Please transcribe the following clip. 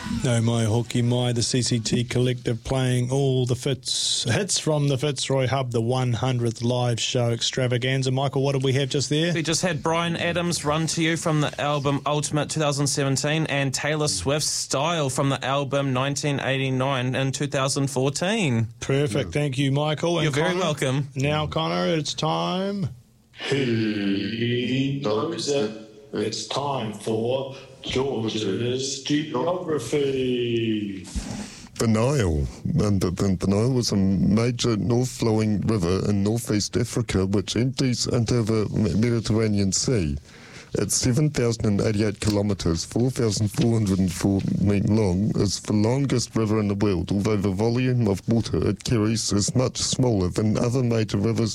No Mai Hoki Mai, the CCT Collective playing all the hits from the Fitzroy Hub, the 100th live show extravaganza. Michael, what did we have just there? We just had Bryan Adams' Run to You from the album Ultimate 2017 and Taylor Swift's Style from the album 1989 and 2014. Perfect. Thank you, Michael. And You're very Connor, welcome. Now, Connor, it's time. He knows it. It's time for George's Geography. The Nile. And the Nile was a major north-flowing river in northeast Africa which empties into the Mediterranean Sea. It's 7,088 kilometres, 4,404 metres long, is the longest river in the world, although the volume of water it carries is much smaller than other major rivers